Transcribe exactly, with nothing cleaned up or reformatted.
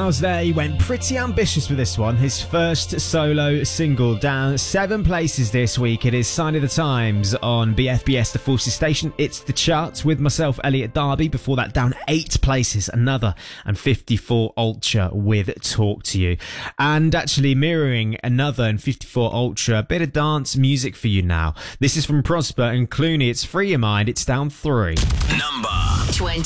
Styles there, he went pretty ambitious with this one. His first solo single, down seven places this week. It is Sign of the Times on B F B S, the Forces station. It's the charts with myself, Elliot Darby. Before that, down eight places, another, and fifty-four Ultra with Talk to You. And actually mirroring another and fifty-four Ultra, a bit of dance music for you now. This is from Prosper and Clooney. It's Free Your Mind. It's down three. Number twenty.